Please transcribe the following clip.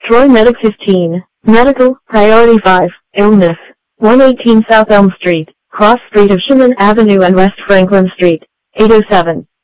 Troy Medic 15. Medical, Priority 5, Illness. 118 South Elm Street, Cross Street of Sherman Avenue and West Franklin Street. 807.